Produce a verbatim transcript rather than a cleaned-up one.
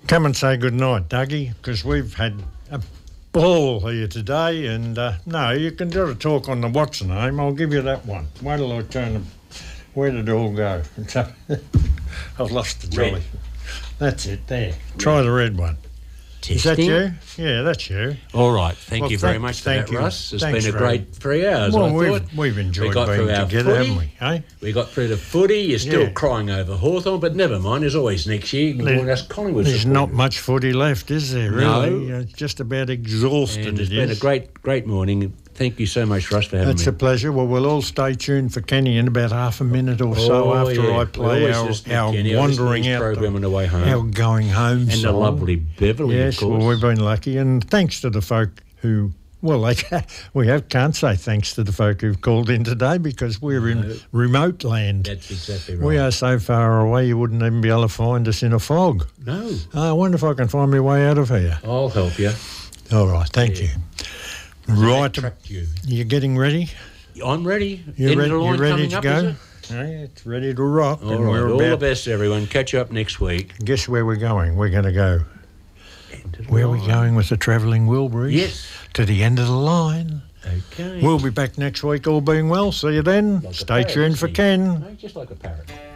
Come and say good night, Dougie, because we've had a ball here today. And uh, no, you can do a talk on the what's the name. I'll give you that one. Wait till I turn the. Where did it all go? I've lost the jolly. Red. That's it. There. Try the red one. Testing. Is that you? Yeah, that's you. All right. Thank Well, you very thank- much for thank that, you. Russ. It's Thanks been a very- great three hours, Well, I we've, thought. we've enjoyed we got being through our together, footy. haven't we? Eh? We got through the footy. You're still Yeah. crying over Hawthorn, but never mind. There's always next year. You can There- join us Collingwood There's not supporters. much footy left, is there, really? No. Uh, just about exhausted And it it's been a is. great, great morning. Thank you so much, Russ, for having That's me. a pleasure. Well, we'll all stay tuned for Kenny in about half a minute or so Oh, after yeah. I We play always our, listen to our Kenny. I listen to wandering his out, program on the way home. our going home And song. the lovely Beverly, Yes, of course. well, we've been lucky, and thanks to the folk who, well, they we have can't say thanks to the folk who've called in today because we're in No. remote land. That's exactly right. We are so far away you wouldn't even be able to find us in a fog. No. I wonder if I can find my way out of here. I'll help you. All right, thank Yeah. you. Right, Attract you. you getting ready? I'm ready. You End ready, of the line you ready coming to up, go? is it? Hey, it's ready to rock. All and right. we're All the about, best, everyone. Catch you up next week. guess where we're going? We're going to go. End of the Where are we line. going with the travelling Wilburys? Yes. To the end of the line. Okay. We'll be back next week, all being well. See you then. Like a Stay parrot, tuned for isn't he? Ken. No, just like a parrot.